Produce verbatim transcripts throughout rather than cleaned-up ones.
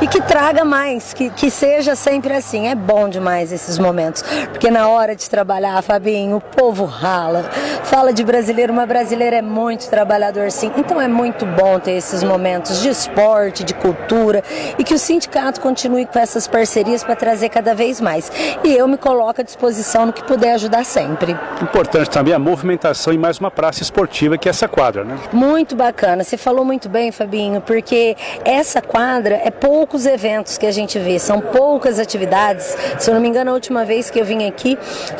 que traga mais, que, que seja sempre assim. É bom demais esses momentos, porque na hora de trabalhar, Fabinho, o povo rala, fala de brasileiro, uma brasileira é muito trabalhador sim, então é muito bom ter esses momentos de esporte, de cultura, e que o sindicato continue com essas parcerias para trazer cada vez mais. E eu me coloco à disposição no que puder ajudar sempre. Importante também a movimentação em mais uma praça esportiva que é essa quadra, né? Muito bacana, você falou muito bem, Fabinho, porque essa quadra é poucos eventos que a gente vê, são poucas atividades. Se eu não me engano, a última vez que eu vim aqui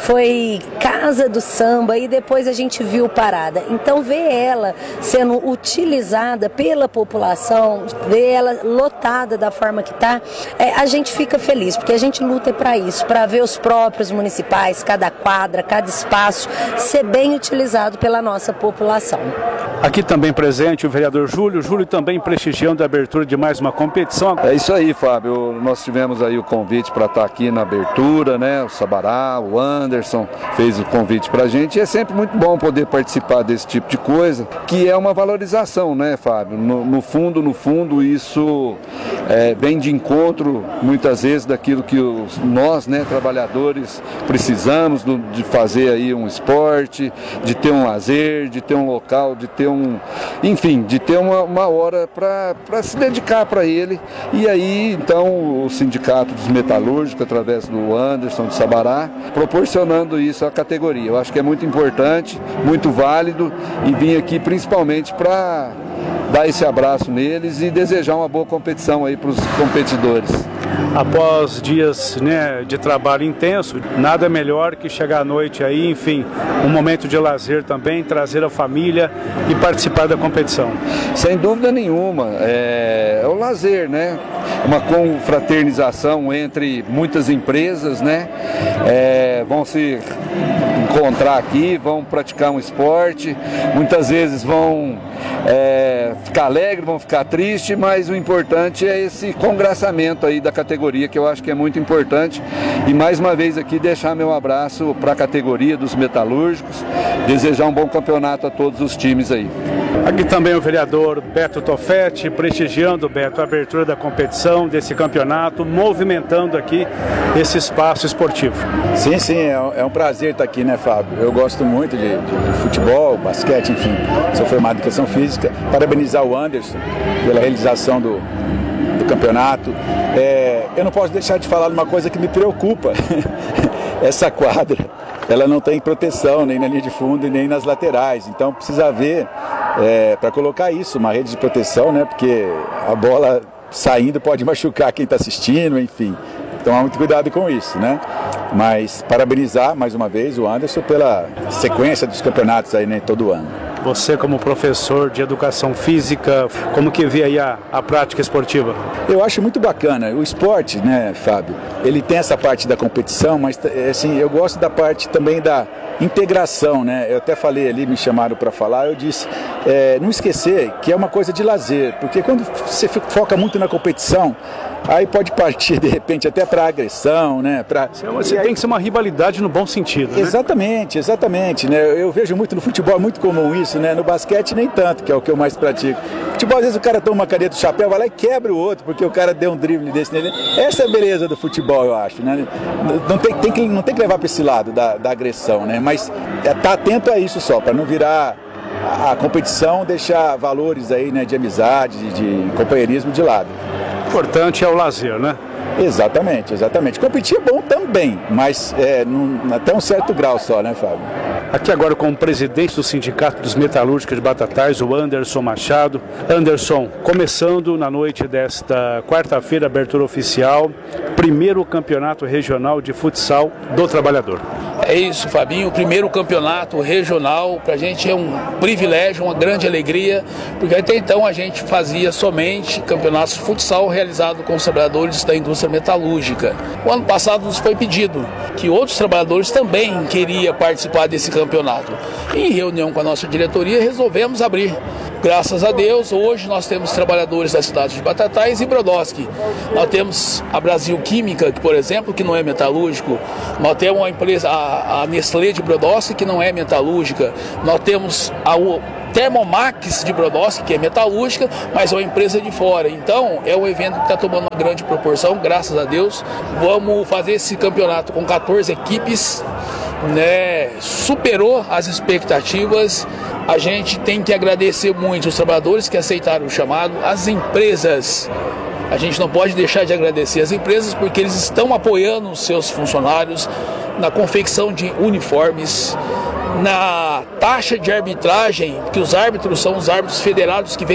foi Casa do Samba e depois a gente viu Parada. Então ver ela sendo utilizada pela população, ver ela lotada da forma que está, é, a gente fica feliz, porque a gente luta para isso, para ver os próprios municipais, cada quadra, cada espaço ser bem utilizado pela nossa população. Aqui também presente o vereador Júlio, Júlio também prestigiando a abertura de mais uma competição. É isso aí, Fábio, nós tivemos aí o convite para estar aqui na abertura, né? O Sabará, o Anderson fez o convite para a gente e é sempre muito bom poder participar desse tipo de coisa, que é uma valorização, né, Fábio? No, no fundo, no fundo, isso é, vem de encontro muitas vezes daquilo que os, nós, né, trabalhadores, precisamos do, de fazer aí um esporte, de ter um lazer, de ter um local, de ter um, enfim, de ter uma, uma hora para se dedicar para ele. E aí, então, o Sindicato dos Metalúrgicos, através do Anderson, de Sabará, proporcionando isso à categoria. Eu acho que é muito importante, muito válido e vim aqui principalmente para dar esse abraço neles e desejar uma boa competição aí para os competidores. Após dias, né, de trabalho intenso, nada melhor que chegar à noite aí, enfim, um momento de lazer também, trazer a família e participar da competição. Sem dúvida nenhuma, é, é o lazer, né? Uma confraternização entre muitas empresas, né? É, vão se encontrar aqui, vão praticar um esporte, muitas vezes vão é, ficar alegre, vão ficar triste, mas o importante é esse congraçamento aí da categoria, que eu acho que é muito importante. E mais uma vez aqui deixar meu abraço para a categoria dos metalúrgicos, desejar um bom campeonato a todos os times aí. Aqui também o vereador Beto Tofetti, prestigiando, Beto, a abertura da competição, desse campeonato, movimentando aqui esse espaço esportivo. Sim, sim, é, é um prazer estar aqui, né, Fábio? Eu gosto muito de, de, de futebol, basquete, enfim, sou formado em educação física. Parabenizar o Anderson pela realização do, do campeonato. É, eu não posso deixar de falar de uma coisa que me preocupa. Essa quadra, ela não tem proteção nem na linha de fundo e nem nas laterais, então precisa haver, é, para colocar isso, uma rede de proteção, né? Porque a bola saindo pode machucar quem está assistindo, enfim. Tomar muito cuidado com isso, né? Mas parabenizar mais uma vez o Anderson pela sequência dos campeonatos aí, né, todo ano. Você como professor de educação física, como que vê aí a, a prática esportiva? Eu acho muito bacana. O esporte, né, Fábio, ele tem essa parte da competição, mas assim, eu gosto da parte também da integração, né? Eu até falei ali, me chamaram para falar, eu disse, é, não esquecer que é uma coisa de lazer, porque quando você foca muito na competição, aí pode partir de repente até para agressão, né? Pra... Você tem que ser uma rivalidade no bom sentido, né? Exatamente, exatamente, né? Eu vejo muito no futebol, é muito comum isso, né? No basquete nem tanto, que é o que eu mais pratico. Futebol, às vezes o cara toma uma caneta do chapéu, vai lá e quebra o outro, porque o cara deu um drible desse nele. Essa é a beleza do futebol, eu acho, né? Não tem, tem que, não tem que levar para esse lado da, da agressão, né? Mas é, tá atento a isso só, para não virar a, a competição, deixar valores aí, né, de amizade, de, de companheirismo de lado. O importante é o lazer, né? Exatamente, exatamente. Competir é bom também, mas é, num, até um certo grau só, né, Fábio? Aqui agora com o presidente do Sindicato dos Metalúrgicos de Batatais, o Anderson Machado. Anderson, começando na noite desta quarta-feira, abertura oficial, primeiro campeonato regional de futsal do trabalhador. É isso, Fabinho, o primeiro campeonato regional, para a gente é um privilégio, uma grande alegria, porque até então a gente fazia somente campeonatos de futsal realizado com os trabalhadores da indústria metalúrgica. O ano passado nos foi pedido que outros trabalhadores também queriam participar desse campeonato. Em reunião com a nossa diretoria, resolvemos abrir Graças a Deus, hoje nós temos trabalhadores da cidade de Batatais e Brodowski. Nós temos a Brasil Química, que, por exemplo, que não é metalúrgico. Nós temos a empresa, a, a Nestlé de Brodowski, que não é metalúrgica. Nós temos a o Thermomax de Brodowski, que é metalúrgica, mas é uma empresa de fora. Então, é um evento que está tomando uma grande proporção, graças a Deus. Vamos fazer esse campeonato com quatorze equipes, né? Superou as expectativas. A gente tem que agradecer muito os trabalhadores que aceitaram o chamado, as empresas. A gente não pode deixar de agradecer as empresas porque eles estão apoiando os seus funcionários na confecção de uniformes, na taxa de arbitragem, que os árbitros são os árbitros federados que vêm